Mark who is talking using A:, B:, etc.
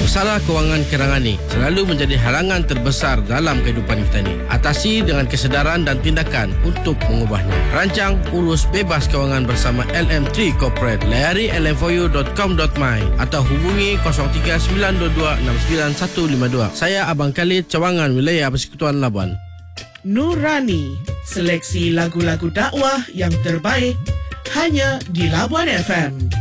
A: Masalah kewangan Kerangani selalu menjadi halangan terbesar dalam kehidupan kita ni. Atasi dengan kesedaran dan tindakan untuk mengubahnya. Rancang, urus bebas kewangan bersama LM3 Corporate. Layari lm4u.com.my atau hubungi 03-922-69152. Saya Abang Khalid, Cawangan Wilayah Persekutuan Labuan.
B: Nurani, seleksi lagu-lagu dakwah yang terbaik hanya di Labuan FM.